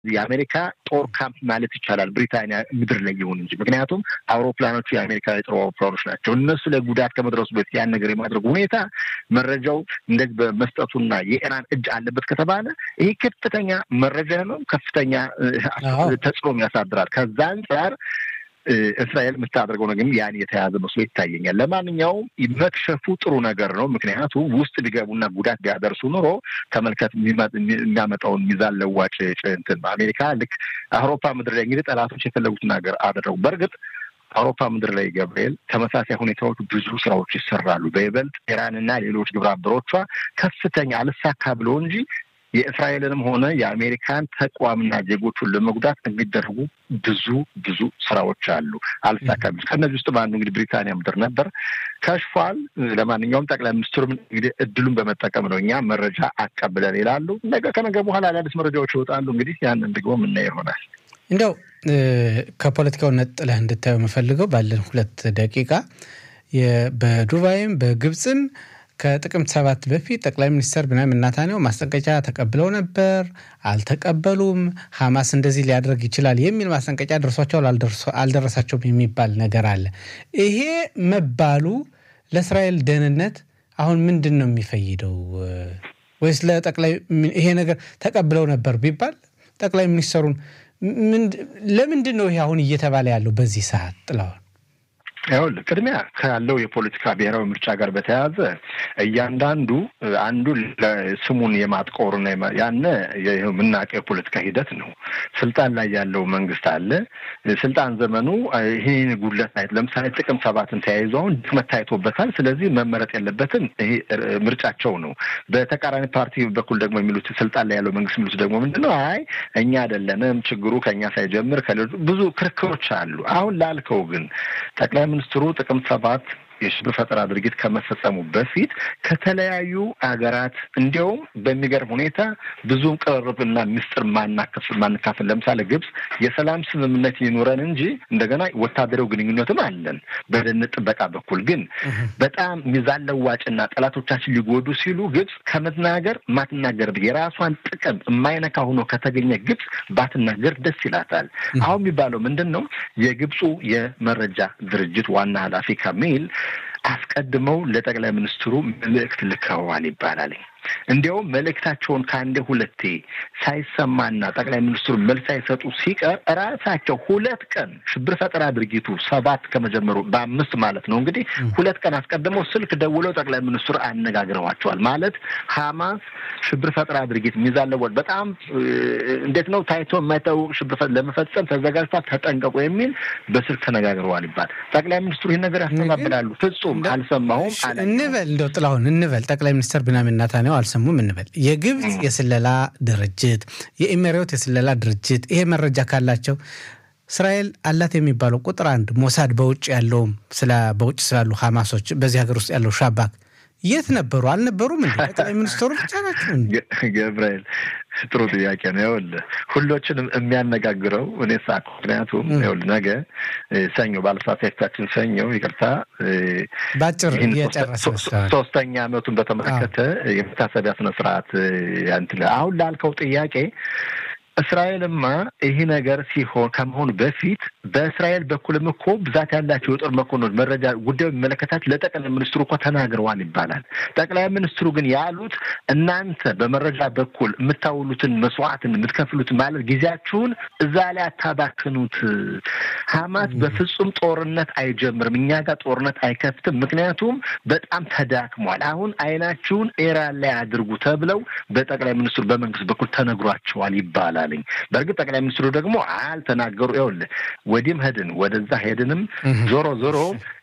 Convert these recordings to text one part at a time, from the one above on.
የአሜሪካ ጦር ካምፕ ማለት ይቻላል ብሪታንያ ምድር ላይ ይሁን እንጂ ምክንያቱም አውሮፕላኖቹ የአሜሪካ የጦር አውሮፕላኖች ናቸው። እነሱ ላይ ጉዳት ከመድረሱ በፊት ያን ነገር የማድረጉ ሁኔታ መረጃው እንደዚህ በመስጠቱና የኢራን እጅ አለበት ከተባለ ይሄ ከፍተኛ መረጃ ነው፣ ከፍተኛ ተጽዕኖ ያሳድራል። ከዛ አንጻር እስራኤል የምታደርገው ነገር ያን የተያዘ መስሎ ይታየኛል። ለማንኛውም መክሸፉ ጥሩ ነገር ነው። ምክንያቱም ውስጥ ሊገቡና ጉዳት ቢያደርሱ ኑሮ ተመልከት የሚያመጣውን ሚዛን ለዋጭ እንትን አሜሪካ ልክ አውሮፓ ምድር ላይ እንግዲህ ጠላቶች የፈለጉትን ነገር አደረጉ። በእርግጥ አውሮፓ ምድር ላይ ገብርኤል ተመሳሳይ ሁኔታዎች ብዙ ስራዎች ይሰራሉ። በይበልጥ ኢራንና ሌሎች ግብረ አበሮቿ ከፍተኛ አልሳካ ብሎ እንጂ የእስራኤልንም ሆነ የአሜሪካን ተቋምና ዜጎቹን ለመጉዳት የሚደረጉ ብዙ ስራዎች አሉ። አልሳካም። ከእነዚህ ውስጥ አንዱ እንግዲህ ብሪታንያ ምድር ነበር፣ ከሽፏል። ለማንኛውም ጠቅላይ ሚኒስትሩም እንግዲህ እድሉን በመጠቀም ነው እኛ መረጃ አቀብለን ይላሉ። ከነገ በኋላ አዳዲስ መረጃዎች ይወጣሉ። እንግዲህ ያንን ደግሞ የምናየው ይሆናል። እንደው ከፖለቲካው ነጥለህ እንድታየው የምፈልገው ባለን 2 ደቂቃ በዱባይም በግብፅም ከጥቅምት 7 በፊት ጠቅላይ ሚኒስትር ቤንያሚን ኔታንያሁ ማስጠንቀቂያ ተቀብለው ነበር፣ አልተቀበሉም። ሐማስ እንደዚህ ሊያደርግ ይችላል የሚል ማስጠንቀቂያ ደርሷቸዋል፣ አልደረሳቸውም የሚባል ነገር አለ። ይሄ መባሉ ለእስራኤል ደህንነት አሁን ምንድን ነው የሚፈይደው? ወይስ ለጠቅላይ ይሄ ነገር ተቀብለው ነበር ቢባል ጠቅላይ ሚኒስትሩን ለምንድን ነው ይሄ አሁን እየተባለ ያለው በዚህ ሰዓት? ጥላውን ይኸውልህ ቅድሚያ ካለው የፖለቲካ ብሔራዊ ምርጫ ጋር በተያያዘ እያንዳንዱ አንዱ ስሙን የማጥቆርና ያነ የምናውቀው የፖለቲካ ሂደት ነው። ስልጣን ላይ ያለው መንግስት አለ። ስልጣን ዘመኑ ይሄን ጉድለት ላይ ለምሳሌ ጥቅምት 7ን ተያይዞ አሁን ድክመት ታይቶበታል። ስለዚህ መመረጥ ያለበትን ይሄ ምርጫቸው ነው። በተቃራኒ ፓርቲ በኩል ደግሞ የሚሉት ስልጣን ላይ ያለው መንግስት የሚሉት ደግሞ ምንድነው? አይ እኛ አይደለንም ችግሩ ከኛ ሳይጀምር ከሌሎች ብዙ ክርክሮች አሉ። አሁን ላልከው ግን ጠቅላይ ሚኒስትሩ ጥቅምት 7 የሽብር ፈጠራ ድርጊት ከመፈጸሙ በፊት ከተለያዩ አገራት እንዲያውም በሚገርም ሁኔታ ብዙም ቅርርብና ምስጢር ማንካፈል ለምሳሌ ግብጽ የሰላም ስምምነት ይኖረን እንጂ እንደገና ወታደራዊ ግንኙነትም አለን በደህንነት ጥበቃ በኩል ግን በጣም ሚዛን ለዋጭና ጠላቶቻችን ሊጎዱ ሲሉ ግብጽ ከመናገር ማትናገር የራሷን ጥቅም የማይነካ ሆኖ ከተገኘ ግብጽ ባትናገር ደስ ይላታል። አሁን የሚባለው ምንድነው? የግብጹ የመረጃ ድርጅት ዋና ኃላፊ ካሚል አስቀድመው ለጠቅላይ ሚኒስትሩ መልእክት ልከዋል ይባላል። እንዲያውም መልእክታቸውን ከአንዴ ሁለቴ ሳይሰማና ጠቅላይ ሚኒስትሩ መልስ ሳይሰጡ ሲቀር ራሳቸው 2 ቀን ሽብር ፈጠራ ድርጊቱ 7 ከመጀመሩ በ5 ማለት ነው እንግዲህ 2 ቀን አስቀድመው ስልክ ደውለው ጠቅላይ ሚኒስትሩ አነጋግረዋቸዋል። ማለት ሐማስ ሽብር ፈጠራ ድርጊት ሚዛን ለወጥ በጣም እንዴት ነው ታይቶ የማይታወቅ ሽብር ፈጠራ ለመፈጸም ተዘጋጅቷል፣ ተጠንቀቁ የሚል በስልክ ተነጋግረዋል ይባል። ጠቅላይ ሚኒስትሩ ይህን ነገር ያስተባብላሉ። ፍጹም አልሰማሁም አለ እንበል። እንደው ጥላሁን እንበል ጠቅላይ ሚኒስትር ቤንያሚን ኔታንያሁ አልሰሙም እንበል። የግብጽ የስለላ ድርጅት፣ የኢሚሬት የስለላ ድርጅት ይሄ መረጃ ካላቸው እስራኤል አላት የሚባለው ቁጥር 1 ሞሳድ በውጭ ያለውም በውጭ ስላሉ ሐማሶች በዚህ ሀገር ውስጥ ያለው ሻባክ የት ነበሩ? አልነበሩም እንዴ? ጠቅላይ ሚኒስትሩ ብቻ ናቸው እንዴ? ገብርኤል ጥሩ ጥያቄ ነው። ይኸውልህ ሁሎችንም የሚያነጋግረው እኔ ሳቅ ምክንያቱም ይኸውልህ ነገ ሰኞ ባለሳሳታችን ሰኞ ይቅርታ ባጭር እየጨረሰ 3ኛ ዓመቱን በተመለከተ የመታሰቢያ ስነ ስርዓት አሁን ላልከው ጥያቄ እስራኤልማ ይሄ ነገር ሲሆን ከመሆኑ በፊት በእስራኤል በኩልም እኮ ብዛት ያላቸው የጦር መኮንኖች መረጃ ጉዳዩ የሚመለከታቸው ለጠቅላይ ሚኒስትሩ እኮ ተናግረዋል ይባላል። ጠቅላይ ሚኒስትሩ ግን ያሉት እናንተ በመረጃ በኩል የምታውሉትን መስዋዕትን የምትከፍሉት ማለት ጊዜያችሁን እዛ ላይ አታባክኑት። ሐማስ በፍጹም ጦርነት አይጀምርም፣ እኛ ጋር ጦርነት አይከፍትም፣ ምክንያቱም በጣም ተዳክሟል። አሁን አይናችሁን ኢራን ላይ አድርጉ ተብለው በጠቅላይ ሚኒስትሩ በመንግስት በኩል ተነግሯቸዋል ይባላል። በእርግጥ ጠቅላይ ሚኒስትሩ ደግሞ አልተናገሩ። ይኸውልህ ወዲህም ሄድን ወደዛ ሄድንም ዞሮ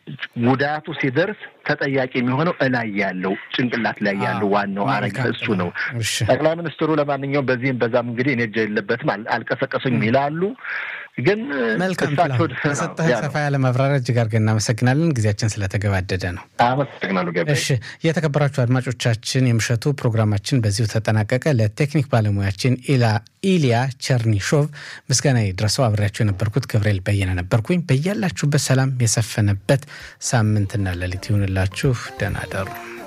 ጉዳቱ ሲደርስ ተጠያቂ የሚሆነው እላይ ያለው ጭንቅላት ላይ ያለው ዋናው አረጋ እሱ ነው። ጠቅላይ ሚኒስትሩ ለማንኛውም በዚህም በዛም እንግዲህ እኔ እጄ የለበትም አልቀሰቀሱኝም ይላሉ። ግን መልካም ተሰጠህ ሰፋ ያለ ማብራሪያ እጅግ አድርገን እናመሰግናለን። ጊዜያችን ስለተገባደደ ነው። አመሰግናለሁ ገበያ። እሺ የተከበራችሁ አድማጮቻችን የምሽቱ ፕሮግራማችን በዚሁ ተጠናቀቀ። ለቴክኒክ ባለሙያችን ኢሊያ ቸርኒሾቭ ምስጋና ይድረሰው። አብሬያችሁ የነበርኩት ገብርኤል በየነ ነበርኩኝ። በያላችሁበት ሰላም የሰፈነበት ሳምንትና ሌሊት ይሁንላችሁ። ደህና እደሩ።